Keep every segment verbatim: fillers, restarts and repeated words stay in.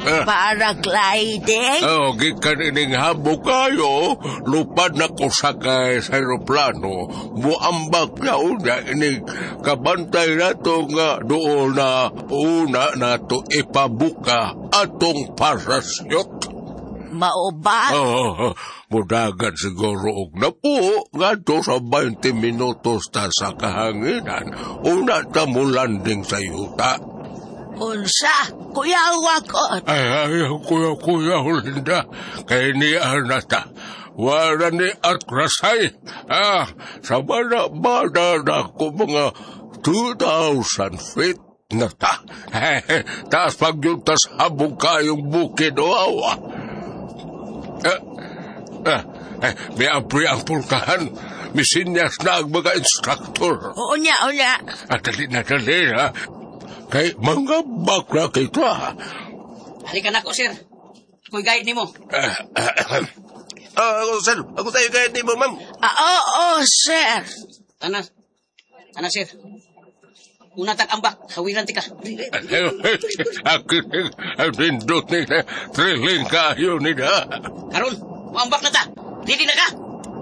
Paragliding? Oh, gikan ining habok kayo, lupad na ko sakay sa aeroplano, muambak na una ining kabantay na to nga doon na una na to ipabuka atong parachute. Mao ba? Oh, mudagan siguro og na po nga to sa twenty minutos ta sa kahanginan, una ta mo landing sa yuta. Unsa? Kuya Wakot? Ay, ay, kuya, kuya, Linda. Kaya ni Anata. Wala ni Atrasay. Ah, sa bada-bada na ko mga two thousand feet na ta. Taas pag yung tas habong kayong bukid o awa. Ah, ah, eh, may ampri ang pulkahan. Misinyas na ang mga instructor. Oo niya, oo niya. At dali na dali, ha? Kay mga bakla kay ito, ha? Halika na ko, sir. Ako'y guide ni mo. Ah, ah, ah, ako, sir. Ako tayo guide ni mo, ma'am. Ah, oo, oh, sir. Ana, ana, sir. Una tag-ambak, hawiran tika. Akin, ang pindot nila, thrilling kayo nila. Karon, maambak na ta. Ready na ka?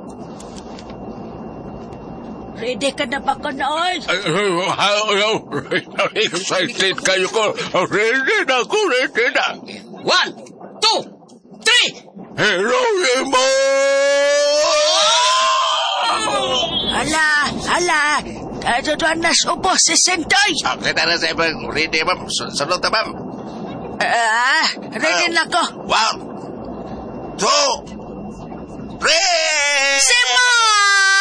Ready ka na ba ka noon? Excited kayo ko. Ready na ako, ready na. One, two, three! Hello, Imo! Hala, hala. Ito doon na subo si Sentoy. Okay, tara sa ibang ready, ma'am. Sunod na, ma'am. Ah, ready na ko. One, two, three! Simon!